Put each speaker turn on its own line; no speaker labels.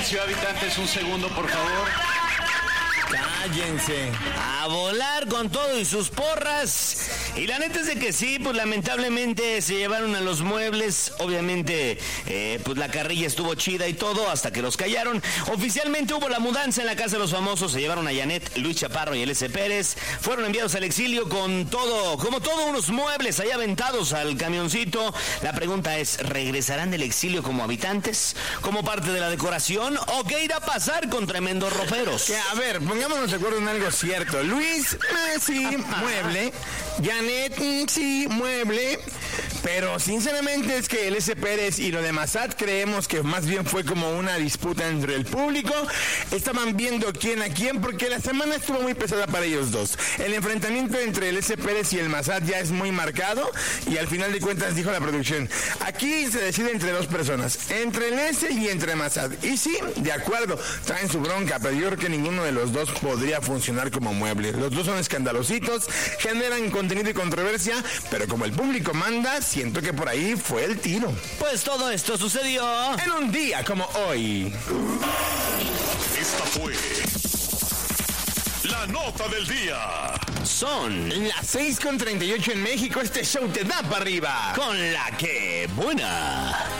silencio, habitantes, un segundo, por favor.
Cállense. A volar con todo y sus porras. Y la neta es de que sí, pues lamentablemente se llevaron a los muebles. Obviamente, pues la carrilla estuvo chida y todo, hasta que los callaron. Oficialmente hubo la mudanza en la casa de los famosos. Se llevaron a Janet, Luis Chaparro y el S. Pérez. Fueron enviados al exilio con todo, como todos unos muebles ahí aventados al camioncito. La pregunta es, ¿regresarán del exilio como habitantes? ¿Como parte de la decoración? ¿O qué irá a pasar con tremendos roperos?
Que, a ver, pongámonos de acuerdo en algo cierto. Luis, sí, mueble. Janet, sí, mueble. Pero sinceramente es que el S. Pérez y lo de Massad creemos que más bien fue como una disputa entre el público. Estaban viendo quién a quién, porque la semana estuvo muy pesada para ellos dos. El enfrentamiento entre el S. Pérez y el Massad ya es muy marcado, y al final de cuentas dijo la producción, aquí se decide entre dos personas, entre el S y entre Massad. Y sí, de acuerdo, traen su bronca, pero yo creo que ninguno de los dos podría funcionar como mueble. Los dos son escandalositos, generan contenido y controversia, pero como el público manda, siento que por ahí fue el tiro.
Pues todo esto sucedió
en un día como hoy.
Esta fue la nota del día.
Son
las 6:38 en México. Este show te da para arriba.
Con la que buena.